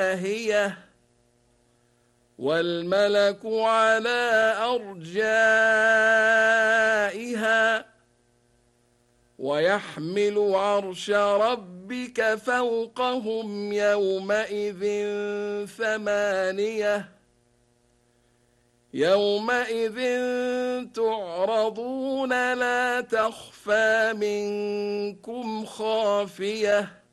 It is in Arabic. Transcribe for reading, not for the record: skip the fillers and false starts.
داهية والملك على أرجائها ويحمل عرش ربك فوقهم يومئذ ثمانية يومئذ تعرضون لا تخفى منكم خافية